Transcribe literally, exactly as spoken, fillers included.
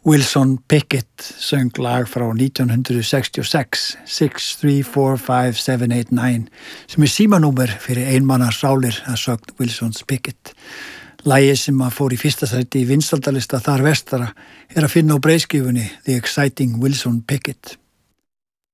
Wilson Pickett söng lag frá nítján hundrað sextíu og sex, six three four five seven eight nine, sem er símanúmer fyrir einmanna sálir að sögn Wilsons Pickett. Lagið sem að fór í fyrsta sæti í vinsældalista þar vestara er að finna á breiðskífunni The Exciting Wilson Pickett.